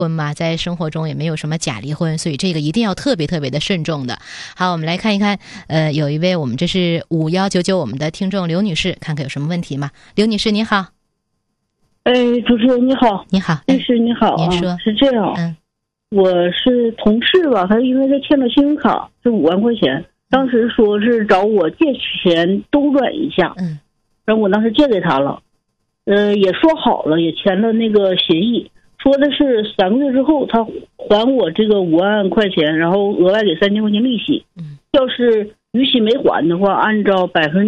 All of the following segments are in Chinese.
婚嘛，在生活中也没有什么假离婚，所以这个一定要特别特别的慎重的。好，我们来看一看，有一位我们这是5199我们的听众刘女士，看看有什么问题吗？刘女士你好。 主持人你好。 你好， 律师你好。 您说。 是这样，我是同事吧，他因为他欠了信用卡是5万块钱，当时说是找我借钱周转一下，然后我当时借给他了，也说好了，也签了那个协议，说的是3个月之后他还我这个5万块钱，然后额外给3000块钱利息，要是逾期没还的话，按照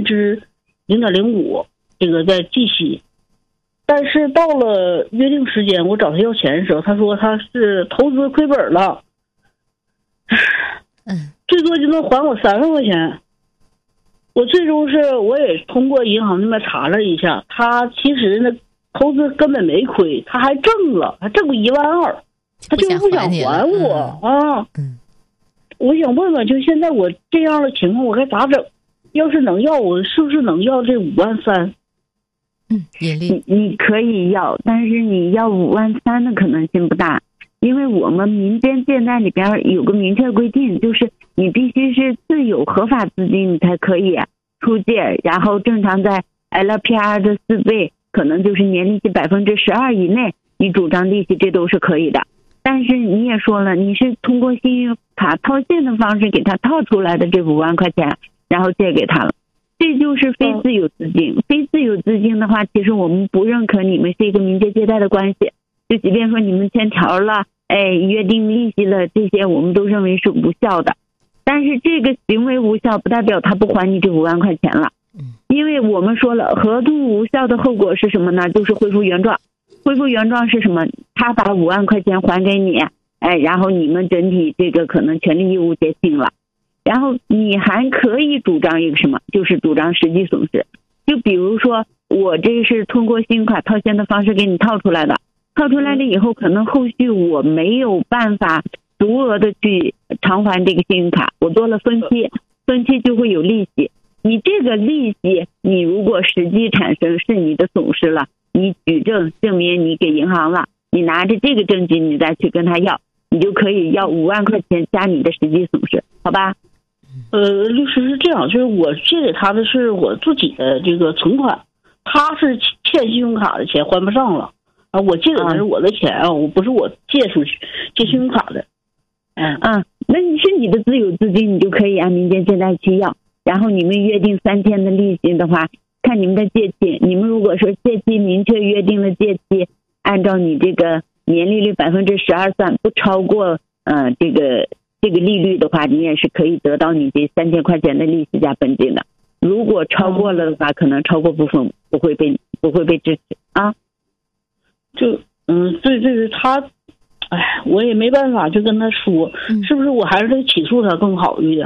0.05%这个再计息。但是到了约定时间，我找他要钱的时候，他说他是投资亏本了，最多就能还我3万块钱。我最终是我也通过银行那边查了一下，他其实呢投资根本没亏，他还挣了，他挣1万2，他就不想还我啊。我想问问，就现在我这样的情况我该咋整？要是能要，我是不是能要这5万3？ 你可以要，但是你要5万3的可能性不大，因为我们民间借贷里边有个明确规定，就是你必须是自有合法资金你才可以出借，然后正常在 LPR 的4倍，可能就是年利息12%以内，你主张利息这都是可以的。但是你也说了，你是通过信用卡套现的方式给他套出来的这5万块钱，然后借给他了。这就是非自有资金，非自有资金的话，其实我们不认可你们是一个民间借贷的关系，就即便说你们签条了，约定利息了，这些我们都认为是无效的。但是这个行为无效不代表他不还你这5万块钱了，因为我们说了，合同无效的后果是什么呢？就是恢复原状。恢复原状是什么？他把5万块钱还给你，然后你们整体这个可能权利义务结清了。然后你还可以主张一个什么，就是主张实际损失。就比如说我这是通过信用卡套现的方式给你套出来的，套出来了以后，可能后续我没有办法足额的去偿还这个信用卡，我做了分期，分期就会有利息。你这个利息，你如果实际产生是你的损失了，你举证证明你给银行了，你拿着这个证据你再去跟他要，你就可以要5万块钱加你的实际损失，好吧？ 律师是这样，就是我借给他的是我自己的这个存款，他是欠信用卡的钱还不上了啊，我借给他是我的钱啊，我不是我借出去借信用卡的。 那你是你的自有资金，你就可以按民间借贷去要，然后你们约定3天的利息的话，看你们的借期，你们如果说借期明确约定了借期，按照你这个年利率12%算，不超过这个利率的话，你也是可以得到你这3000块钱的利息加本金的。如果超过了的话，可能超过部分不会被支持啊。 对他，我也没办法去跟他说，是不是我还是得起诉他更好一点？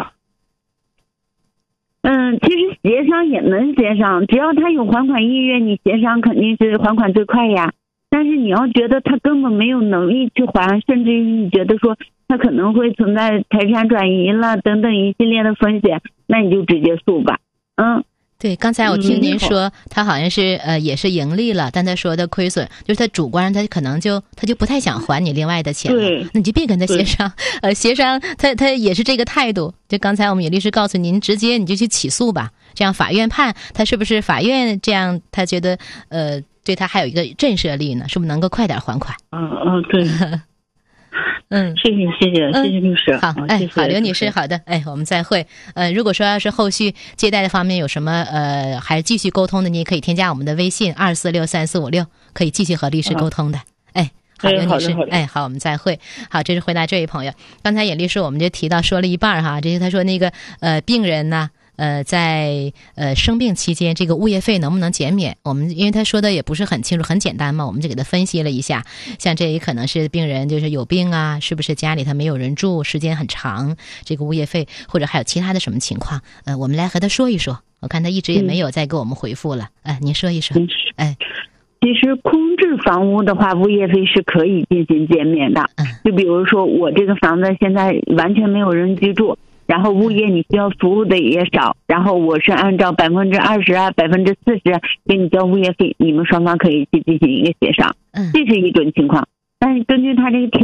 其实协商也能协商，只要他有还款意愿，你协商肯定是还款最快呀。但是你要觉得他根本没有能力去还，甚至于你觉得说他可能会存在财产转移了等等一系列的风险，那你就直接诉吧。 对，刚才我听您说他好像是也是盈利了，但他说的亏损就是他主观上他可能他就不太想还你另外的钱了，那你就别跟他协商，协商他也是这个态度。就刚才我们有律师告诉您，直接你就去起诉吧，这样法院判他是不是法院这样他觉得对他还有一个震慑力呢，是不是能够快点还款？ 对。谢谢律师。 好，好，刘女士，好的，我们再会。如果说要是后续借贷的方面有什么还继续沟通的，你也可以添加我们的微信2463456，可以继续和律师沟通的。好，刘女士，好，我们再会。好，这是回答这位朋友。刚才尹律师我们就提到说了一半哈，这是他说那个病人呢。在生病期间，这个物业费能不能减免？我们因为他说的也不是很清楚，很简单嘛，我们就给他分析了一下。像这也可能是病人就是有病啊，是不是家里他没有人住，时间很长，这个物业费或者还有其他的什么情况？我们来和他说一说。我看他一直也没有再给我们回复了。您说一说。 其实空置房屋的话，物业费是可以进行减免的。就比如说我这个房子现在完全没有人居住。然后物业你需要服务的也少，然后我是按照20%、40%给你交物业费，你们双方可以去进行一个协商，这是一种情况。但是根据他这个